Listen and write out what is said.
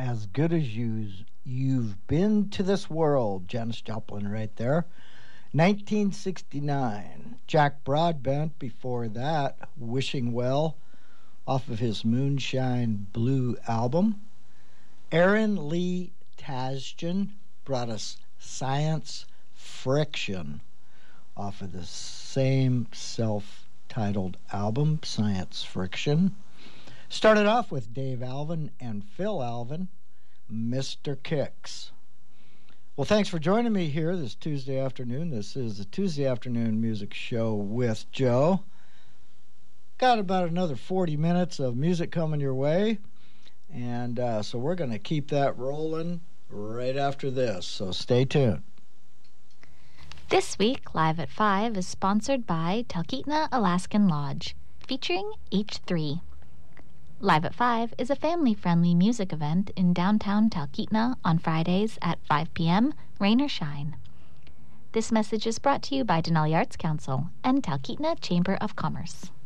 As Good as You've Been to This World. Janis Joplin right there. 1969. Jack Broadbent before that. Wishing Well off of his Moonshine Blue album. Aaron Lee Tasjan brought us Science Friction off of the same self-titled album, Science Friction. Started off with Dave Alvin and Phil Alvin, Mr. Kicks. Well, thanks for joining me here this Tuesday afternoon. This is the Tuesday Afternoon Music Show with Joe. Got about another 40 minutes of music coming your way, and so we're going to keep that rolling right after this, so stay tuned. This week, Live at 5 is sponsored by Talkeetna Alaskan Lodge, featuring H3. Live at 5 is a family-friendly music event in downtown Talkeetna on Fridays at 5 p.m., rain or shine. This message is brought to you by Denali Arts Council and Talkeetna Chamber of Commerce.